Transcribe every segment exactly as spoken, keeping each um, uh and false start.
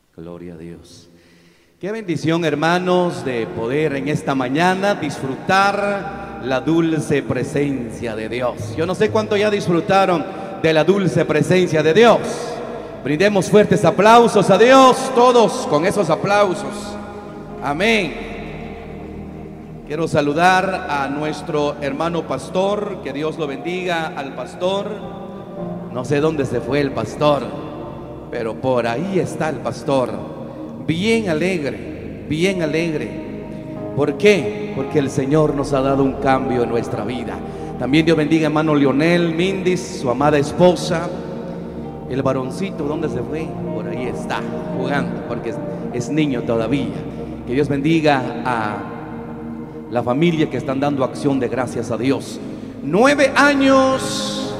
Gloria a Dios. Qué bendición, hermanos, de poder en esta mañana disfrutar la dulce presencia de Dios. Yo no sé cuánto ya disfrutaron de la dulce presencia de Dios. Brindemos fuertes aplausos a Dios, todos con esos aplausos. Amén. Quiero saludar a nuestro hermano pastor, que Dios lo bendiga al pastor. No sé dónde se fue el pastor, pero por ahí está el pastor, bien alegre, bien alegre. ¿Por qué? Porque el Señor nos ha dado un cambio en nuestra vida. También Dios bendiga a hermano Leonel Mindis, su amada esposa. El varoncito, ¿dónde se fue? Por ahí está, jugando, porque es, es niño todavía. Que Dios bendiga a la familia que están dando acción de gracias a Dios. Nueve años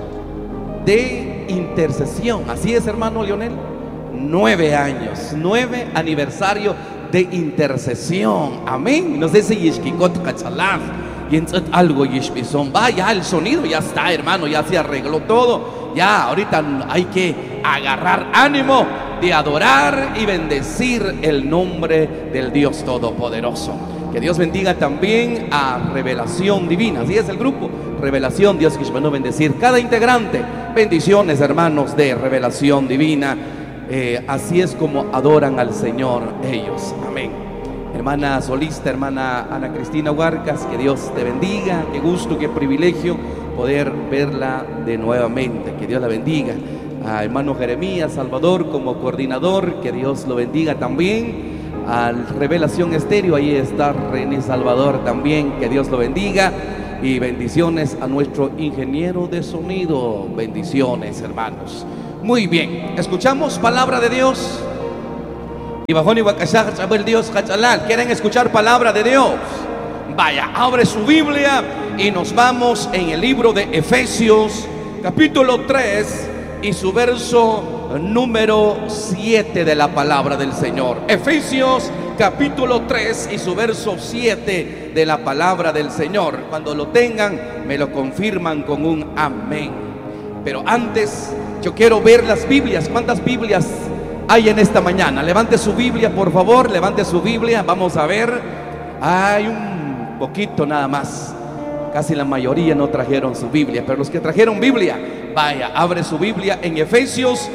de intercesión. Así es, hermano Leonel. Nueve años, nueve aniversario de intercesión. Amén. No sé si Yishkikot Kachalaf y en algo Yishpizón. Vaya, el sonido ya está, hermano, ya se arregló todo. Ya, ahorita hay que agarrar ánimo de adorar y bendecir el nombre del Dios Todopoderoso. Que Dios bendiga también a Revelación Divina. Así es el grupo Revelación. Dios que nos bendecir cada integrante. Bendiciones, hermanos de Revelación Divina. Eh, así es como adoran al Señor ellos. Amén. Hermana solista, hermana Ana Cristina Huarcas, que Dios te bendiga. Qué gusto, qué privilegio poder verla de nuevamente. Que Dios la bendiga. A hermano Jeremías Salvador como coordinador, que Dios lo bendiga también. A Revelación Estéreo, ahí está René Salvador también, que Dios lo bendiga. Y bendiciones a nuestro ingeniero de sonido. Bendiciones, hermanos. Muy bien, escuchamos palabra de Dios. Y bajón y Wakashah, el Dios Hachalal. ¿Quieren escuchar palabra de Dios? Vaya, abre su Biblia y nos vamos en el libro de Efesios, capítulo tres y su verso número siete de la palabra del Señor. Efesios capítulo tres y su verso siete de la palabra del Señor. Cuando lo tengan, me lo confirman con un amén. Pero antes, yo quiero ver las Biblias. ¿Cuántas Biblias hay en esta mañana? Levante su Biblia, por favor, levante su Biblia. Vamos a ver. Hay un poquito nada más. Casi la mayoría no trajeron su Biblia, pero los que trajeron Biblia, vaya, abre su Biblia en Efesios